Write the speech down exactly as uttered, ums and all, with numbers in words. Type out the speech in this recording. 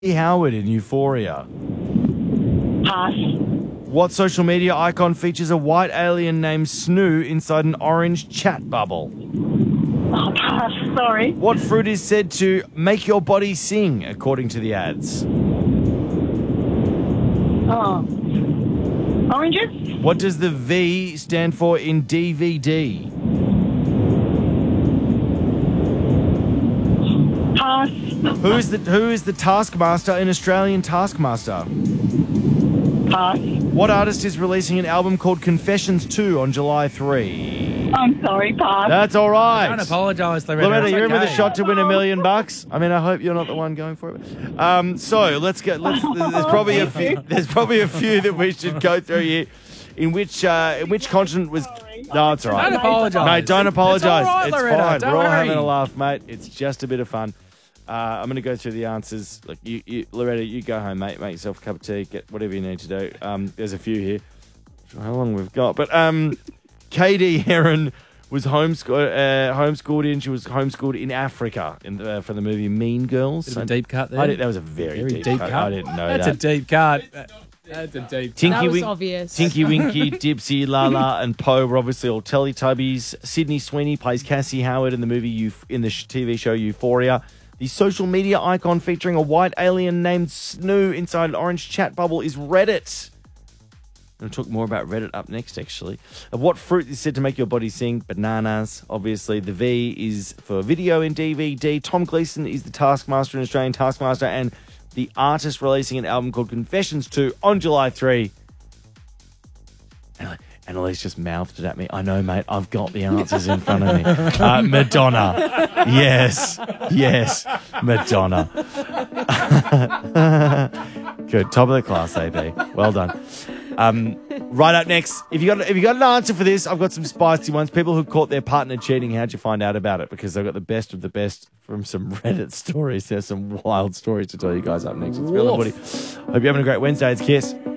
Howard in Euphoria? Pass. What social media icon features a white alien named Snoo inside an orange chat bubble? Oh, pass. Sorry. What fruit is said to make your body sing, according to the ads? Oh. Oranges? What does the V stand for in D V D? Pass. Who is the Who is the Taskmaster in Australian Taskmaster? Pass. What artist is releasing an album called Confessions two on July third? I'm sorry, pass. That's all right. Don't apologise, Loretta. Loretta, It's you're in with a okay. shot to win a million bucks. I mean, I hope you're not the one going for it. Um, so let's get. Let's. There's probably a few. There's probably a few that we should go through here. In which uh, in which continent was? No, it's all right. Don't apologise. Mate, don't apologise. It's all right, It's Loretta. fine. Don't We're all worry. having a laugh, mate. It's just a bit of fun. Uh, I'm going to go through the answers. Look, you, you, Loretta, you go home, mate. Make yourself a cup of tea. Get whatever you need to do. Um, there's a few here. How long we've got? But um, Katie Heron was homeschooled, uh, homeschooled in. She was homeschooled in Africa in the, uh, for the movie Mean Girls. Bit of a deep cut there. I did, that was a very, Very deep, deep cut. cut. I didn't know That's that. a deep cut. That's a deep Tinky That was Wink- obvious. Tinky Winky, Dipsy, Lala, and Poe were obviously all Teletubbies. Sydney Sweeney plays Cassie Howard in the movie Euph- in the sh- T V show Euphoria. The social media icon featuring a white alien named Snoo inside an orange chat bubble is Reddit. I'm going to talk more about Reddit up next, actually. Uh, what fruit is said to make your body sing? Bananas, obviously. The V is for video in D V D. Tom Gleeson is the Taskmaster in Australian Taskmaster, and the artist releasing an album called Confessions two on July third. And Annalise just mouthed it at me. I know, mate. I've got the answers in front of me. Uh, Madonna. Yes. Yes. Madonna. Good. Top of the class, A B. Well done. Um, right up next, if you got if you got an answer for this, I've got some spicy ones. People who caught their partner cheating. How'd you find out about it? Because I've got the best of the best from some Reddit stories. There's some wild stories to tell you guys up next. It's Bill and Woody. Hope you're having a great Wednesday. It's Kiss.